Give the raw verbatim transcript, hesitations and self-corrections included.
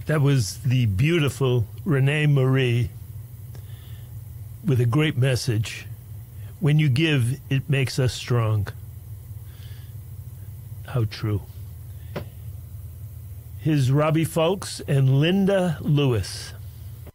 That was the beautiful Renee Marie with a great message. When you give, it makes us strong. How true. Here's Robbie Fulks and Linda Lewis.